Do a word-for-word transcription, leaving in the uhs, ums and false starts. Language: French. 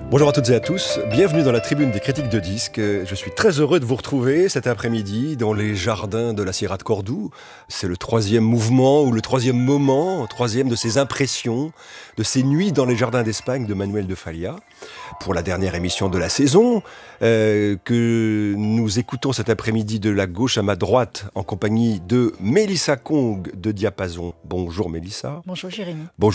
Bonjour à toutes et à tous, bienvenue dans la tribune des critiques de disques. Je suis très heureux de vous retrouver cet après-midi dans les jardins de la Sierra de Cordoue. C'est le troisième mouvement ou le troisième moment, troisième de ces impressions, de ces nuits dans les jardins d'Espagne de Manuel de Falla. Pour la dernière émission de la saison, euh, que nous écoutons cet après-midi de la gauche à ma droite en compagnie de Mélissa Kong de Diapason. Bonjour Mélissa. Bonjour Jérémy. Bonjour.